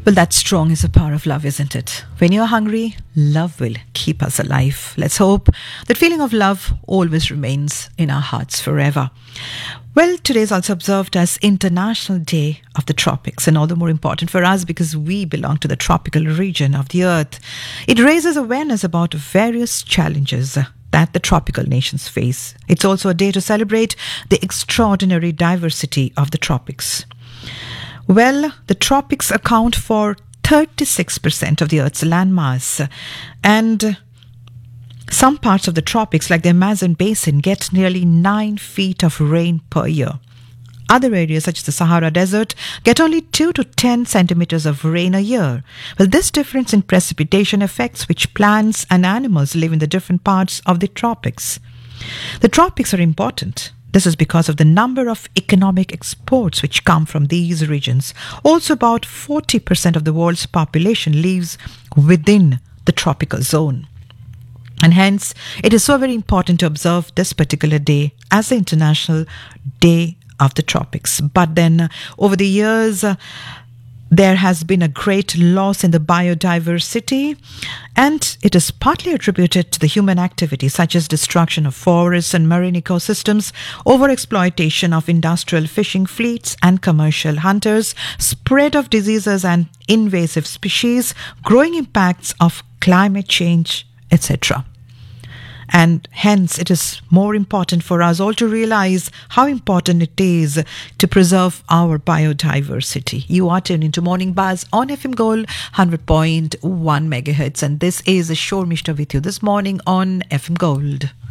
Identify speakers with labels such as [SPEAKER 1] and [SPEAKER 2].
[SPEAKER 1] Well, that strong is the power of love, isn't it? When you're hungry, love will keep us alive. Let's hope that feeling of love always remains in our hearts forever. Well, today is also observed as International Day of the Tropics, and all the more important for us because we belong to the tropical region of the earth. It raises awareness about various challenges that the tropical nations face. It's also a day to celebrate the extraordinary diversity of the tropics. Well, the tropics account for 36% of the Earth's landmass, and some parts of the tropics, like the Amazon basin, get nearly 9 feet of rain per year. Other areas, such as the Sahara Desert, get only 2 to 10 centimeters of rain a year. Well, this difference in precipitation affects which plants and animals live in the different parts of the tropics. The tropics are important. This is because of the number of economic exports which come from these regions. Also, about 40% of the world's population lives within the tropical zone. And hence, it is so very important to observe this particular day as the International Day of the Tropics. But then, over the years, there has been a great loss in the biodiversity, and it is partly attributed to the human activity such as destruction of forests and marine ecosystems, overexploitation of industrial fishing fleets and commercial hunters, spread of diseases and invasive species, growing impacts of climate change, etc. And hence, it is more important for us all to realize how important it is to preserve our biodiversity. You are tuned into Morning Buzz on FM Gold 100.1 megahertz, and this is Shore Mishra with you this morning on FM Gold.